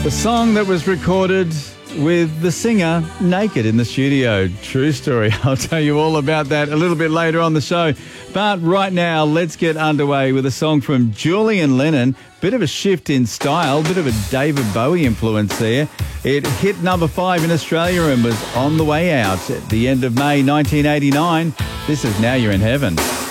The song that was recorded with the singer naked in the studio. True story. I'll tell you all about that a little bit later on the show. But right now, let's get underway with a song from Julian Lennon. Bit of a shift in style, bit of a David Bowie influence there. It hit number 5 in Australia and was on the way out at the end of May 1989. This is Now You're in Heaven.